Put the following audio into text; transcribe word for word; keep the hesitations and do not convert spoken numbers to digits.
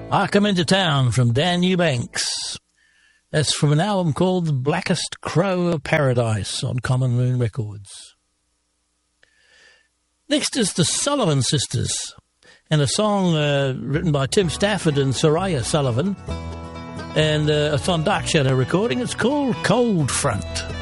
I Come Into Town from Dan Eubanks. That's from an album called The Blackest Crow of Paradise on Common Moon Records. Next is the Sullivan Sisters and a song uh, written by Tim Stafford and Soraya Sullivan, and uh, it's on Dark Shadow recording. It's called Cold Front.